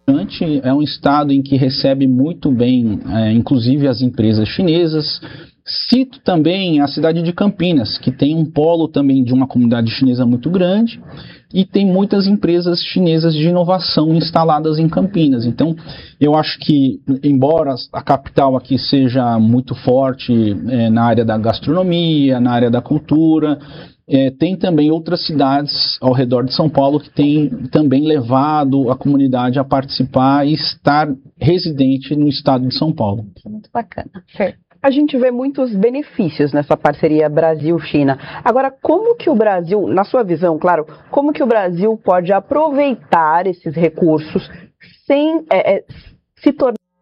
É um estado em que recebe muito bem, inclusive as empresas chinesas. Cito também a cidade de Campinas, que tem um polo também de uma comunidade chinesa muito grande e tem muitas empresas chinesas de inovação instaladas em Campinas. Então, eu acho que, embora a capital aqui seja muito forte na área da gastronomia, na área da cultura, tem também outras cidades ao redor de São Paulo que têm também levado a comunidade a participar e estar residente no estado de São Paulo. Muito bacana. A gente vê muitos benefícios nessa parceria Brasil-China. Agora, como que o Brasil, na sua visão, claro, como que o Brasil pode aproveitar esses recursos sem se tornar